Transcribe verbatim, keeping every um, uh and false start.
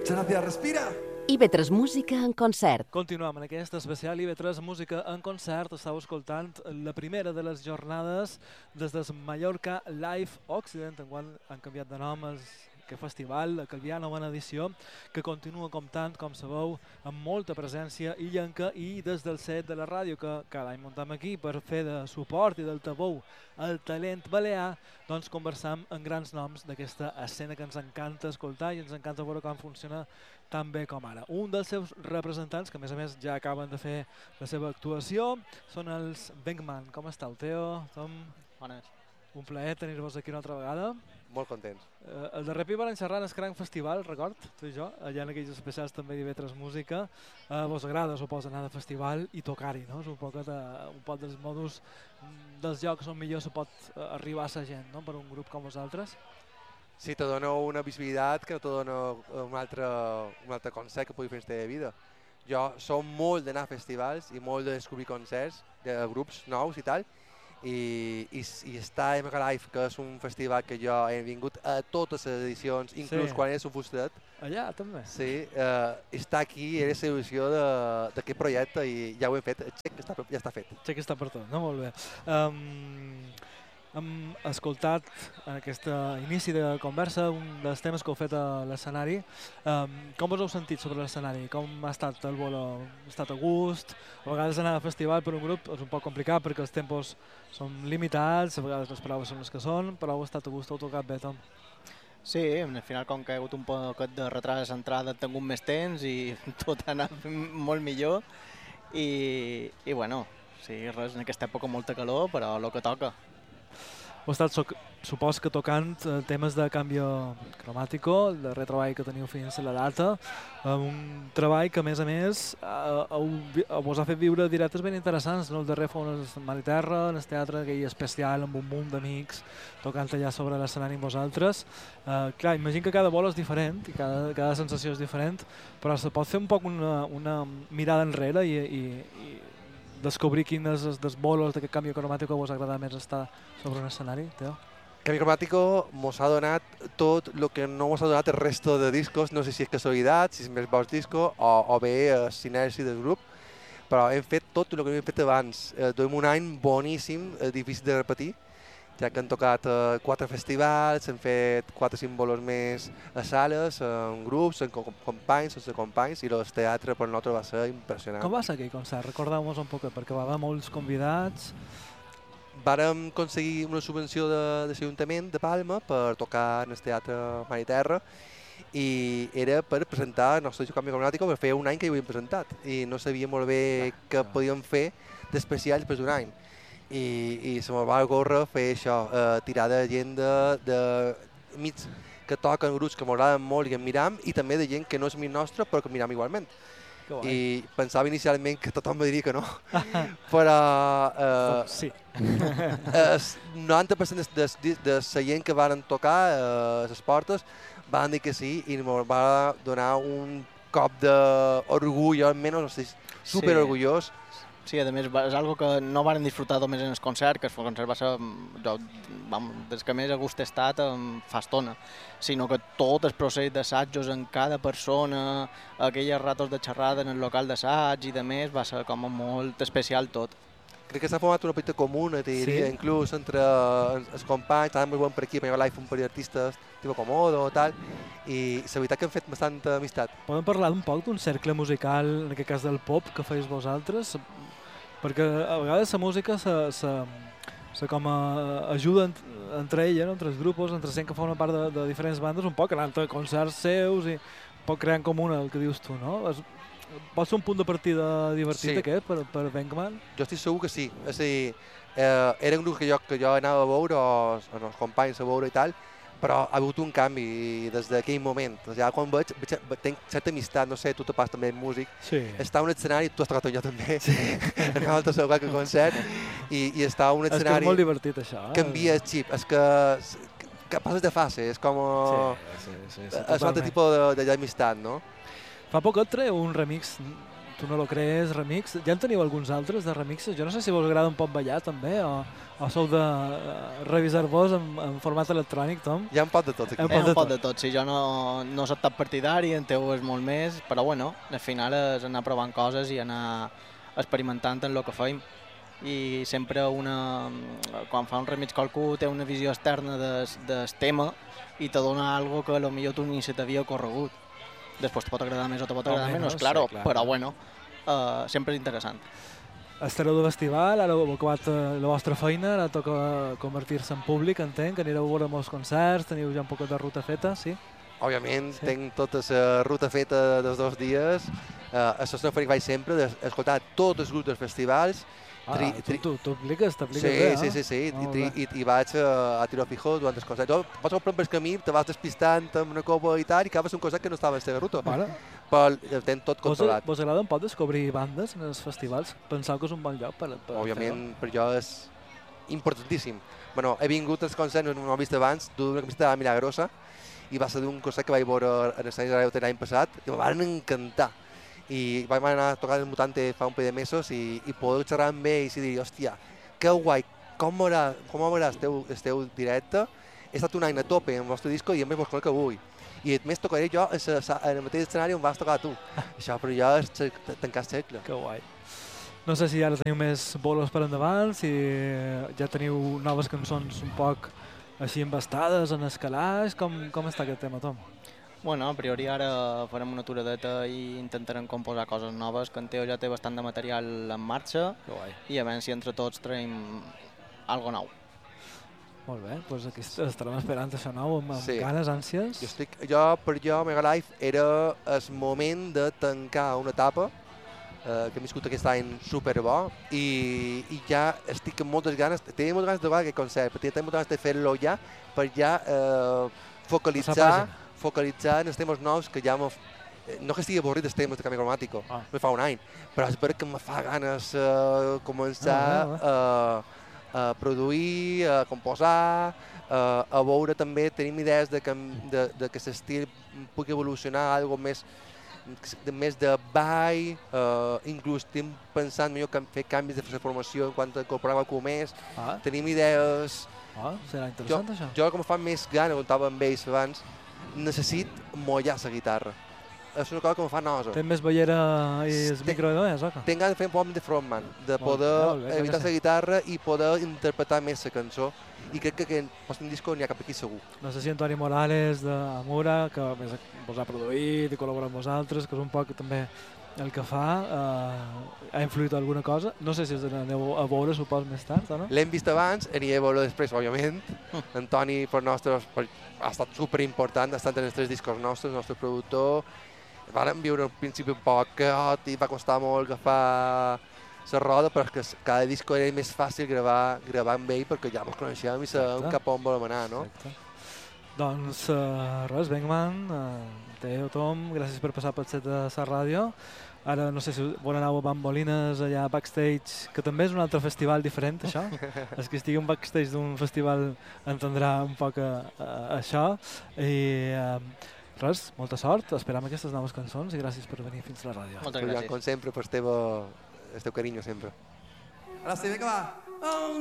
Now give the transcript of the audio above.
Muchas gracias, respira. I ve tres Música en concert. Continuem en aquest especial I ve tres Música en concert. Estàu escoltant la primera de les jornades des del Mallorca Live Occident, en qual han canviat de nom aquest festival, que hi ha nova edició, que continua comptant, com sabeu, amb molta presència illenca i des del set de la ràdio, que cada any muntem aquí per fer de suport i del tabú al talent balear, doncs conversam amb grans noms d'aquesta escena que ens encanta escoltar i ens encanta veure com funciona tan bé com ara. Un dels seus representants, que a més a més ja acaben de fer la seva actuació, són els Venkman. Com estàu, Teo? Tom? Bones. Un plaer tenir-vos aquí una altra vegada. Molt contents. Eh, el darrer pi van xerrar en el Cranc Festival, record, tu i jo, allà en aquells especials també d'I ve tres Música. Eh, vos agrada, suposa, anar de festival i tocar-hi, no? És un poc, de, un poc dels modus dels llocs on millor se pot arribar a la gent, no? Per un grup com vosaltres. Sí, te dona una visibilitat que no te dona un altre, un altre concert que pugui fer en la teva vida. Jo som molt d'anar a festivals i molt de descobrir concerts de grups nous i tal, i, i, i estar a Mega Live, que és un festival que jo he vingut a totes les edicions, inclús sí. Quan era a Fustet. Allà també? Sí, eh, estar aquí era la il·lusió d'aquest projecte i ja ho hem fet, el xec està, ja està fet. El xec està per tot, no? Molt bé. Um, hem escoltat en aquest inici de conversa un dels temes que heu fet a l'escenari. Um, com vos heu sentit sobre l'escenari? Com ha estat el vol? Ha estat a gust? A vegades anar a festival per un grup és un poc complicat perquè els tempos són limitats, a vegades les paraules són les que són, però heu estat a gust, heu tocat bé, Tom? Sí, al final com que ha hagut un poc de retras d'entrada he tingut més temps i tot ha anat molt millor i, i bueno, sí, res, en aquesta època molta calor, però el que toca. Heu estat, supos que tocant eh, temes de canvi cromàtico, el darrer treball que teniu fins a la data, eh, un treball que a més a més eh, vos ha fet viure directes ben interessants, no? El darrer fou en el Mar i Terra, en el teatre aquell especial amb un munt d'amics tocant allà sobre l'escenari amb vosaltres. Eh, clar, imagino que cada vol és diferent i cada, cada sensació és diferent, però se pot fer un poc una, una mirada enrere i, i, i descobrir quins dels bolos d'aquest canvi cromàtic que vos agrada més estar sobre un escenari, Teo? Canvi cromàtic mos ha donat tot el que no mos ha donat el resto de discos, no sé si és casualitat, si és més bons discos o, o bé la sinergia del grup, però hem fet tot el que hem fet abans. Eh, Duem un any boníssim, eh, difícil de repetir, ja que han tocat eh, quatre festivals, hem fet quatre símbolos més a sales, en grups, en companys, sense companys, i el teatre per nosaltres va ser impressionant. Com va ser aquell concert? Recordeu-nos un poc, perquè va haver molts convidats. Vàrem aconseguir una subvenció de, de l'Ajuntament de Palma per tocar en el Teatre Mar i Terra i era per presentar el nostre canvi cromàtic, per fer un any que hi havíem presentat i no sabia molt bé què podíem fer d'especial després d'un any. I, i se me'l va córrer fer això, eh, tirar de gent de, de mig que toquen grups que m'agraden molt i que miram, i també de gent que no és mig nostre però que miram igualment. I pensava inicialment que tothom me diria que no, però eh, sí. el noranta per cent de, de, de la gent que van tocar a eh, les portes van dir que sí i em va donar un cop d'orgull, almenys, no sé, super sí. orgullós. Sí, a més és algo que no varen disfrutar només en el concert, que el concert va ser jo, vam, des que més a gust he estat fa estona, sinó que tot el procés d'assajos en cada persona, aquelles ratos de xerrada en el local d'assaig i de més, va ser com molt especial tot. Crec que s'ha format una petita comuna, te diria, sí. Inclús entre els companys, estàvem molt bon per aquí, per allà live un parell d'artistes, tipus Comodo o tal, i la veritat que hem fet bastanta amistat. Podem parlar un poc d'un cercle musical, en aquest cas del pop, que feis vosaltres? Perquè a vegades la música se, se, se com a, ajuda entre ella, no? Entre els grups, entre gent que fa una part de, de diferents bandes, un poc anant a concerts seus i un poc creant comuna, el que dius tu, no? Es, pot ser un punt de partida divertit, sí. Aquest, per, per Venkman? Jo estic segur que sí. És a dir, eh, eren grups que jo, que jo anava a veure, o, o els companys a veure i tal, però ha hagut un canvi des d'aquell moment. Ja quan veig, veig, tenc certa amistat, no sé, tu te pas també músic, sí. Està un escenari, tu has tocat jo també, sí. En altres a qualque concert, i, i està un escenari... És que és molt divertit això. Eh? Canvia el xip, és que, que passes de fase, és com... Sí, sí, sí, sí, és un altre tipus d'amistat, no? Fa poc et treu un remix Tu no lo crees, remix. Ja en teniu alguns altres de remixes? Jo no sé si vos agrada un poc ballar també, o, o sou de uh, revisar-vos en, en format electrònic, Tom? Hi ha un pot de tot aquí. Un Eh, pot de un pot tot. de tot, sí, jo no, no soc tan partidari, en teu és molt més, però bueno, al final és anar provant coses i anar experimentant en el que feim. I sempre una, quan fa un remix qualcú té una visió externa del, del tema i te dona algo que potser tu ni se t'havia corregut. Després te pot agradar més o te pot O agradar menys, menys, sí, claro, clar. però bueno, uh, sempre és interessant. Estareu de festival, ara heu acabat eh, la vostra feina, ara toca convertir-se en públic, entenc, que anireu a veure molts concerts, teniu ja un poc de ruta feta, sí? Òbviament, Sí. tinc tota la ruta feta dels dos dies. Uh, a l'Escenòfonic vaig sempre d'escoltar tots els grups dels festivals. Ah, Tri- tu, tri- tu, tu apliques, Sí, t'apliques bé, sí, eh? sí, sí, I, Molt tri- bé. i, i vaig a, a tiro fijo durant els concerts. Jo vas comprant pel camí, te vas despistant amb una copa i tal, i acabes un concert que no estava a la teva ruta. Vale. Però ho tens tot Vos, controlat. vos agrada un poc descobrir bandes en els festivals? Penseu que és un bon lloc per, per Òbviament, per jo és importantíssim. Bueno, he vingut als concerts, no m'ho he vist abans, d'una camiseta Milagrosa, i va ser d'un concert que vaig veure en l'escenari de l'Autè l'any passat, i em van encantar. I vam anar a tocar el Mutante fa un parell de mesos i, i poder xerrar amb ells i dir, hòstia, que guai, com m'agrada com m'agrada el teu, el teu directe. He estat un any a tope amb el vostre disco i a més vos conec avui. I a més tocaré jo en, sa, en el mateix escenari on vas tocar tu. Això per jo és cer- tancar el cercle. Que guai. No sé si ara teniu més bolos per endavant, si ja teniu noves cançons un poc així embastades, en escalars, com, com està aquest tema, Tom? Bueno, a priori ara farem una aturadeta i intentarem composar coses noves, que en Teo ja té bastant de material en marxa Que guai. i a veure si entre tots traiem algo nou. Molt bé, doncs aquí est- estarem esperant això nou, amb, amb Sí. ganes, ànsies. Jo, estic, jo, per jo, Mega Life era el moment de tancar una etapa eh, que hem viscut aquest any superbo i, i ja estic amb moltes ganes, tenia moltes ganes de veure aquest concert, però tenia moltes ganes de fer-lo ja per ja eh, focalitzar, pàgina. focalitzar en els temes nous que ja m'ho... eh, No que estigui avorrit dels temes de canvi climàtic, Ah. me fa un any, però és veritat que me fa ganes eh, començar Ah, bé, a, a produir, a composar, a, a veure també, tenim idees de que, de, de que l'estil pugui evolucionar a algo més de, més de ball, uh, inclús estem pensant millor que fer canvis de formació en quant a incorporar qualcú més. Ah, Tenim idees... ah, serà Jo, interessant això. jo com fa més gana, quan estava amb ells abans, necessit mollar la guitarra. És una cosa que em fa nosa. Tens més ballera i el Té- micro de més, o què? Tinc ganes de fer un poc de frontman, de Molt poder bé, molt bé, clar que evitar sí. la guitarra i poder interpretar més la cançó. I crec que en el pròxim disco n'hi ha cap aquí segur. No sé si Antoni Morales de Amura, que a més vos ha produït i col·labora amb vosaltres, que és un poc també el que fa, eh, ha influït alguna cosa. No sé si us aneu a veure, supos, més tard, o no? L'hem vist abans, aniré a veure després, òbviament. Antoni per nostres, per, ha estat superimportant, ha estat en els tres discos nostres, el nostre productor. Vàrem viure al principi un poc caòtic, va costar molt agafar la roda, però és que cada disco era més fàcil gravar, gravar amb ell perquè ja ens coneixem i sabem Exacte. cap a on volem anar, no? Exacte. Doncs uh, res, Bengman, uh, Teo, Tom, gràcies per passar pel set de la ràdio. Ara no sé si vol anar a Bambolines allà backstage, que també és un altre festival diferent, això. Els que estigui un backstage d'un festival entendrà un poc uh, uh, això. I uh, res, molta sort, esperam aquestes noves cançons i gràcies per venir fins a la ràdio. Moltes Però ja, gràcies. com sempre, per el teu, el teu carinyo, sempre. Ara sí, vinga, va. Un,